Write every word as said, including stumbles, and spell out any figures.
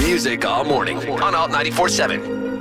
Music all morning on Alt ninety-four point seven.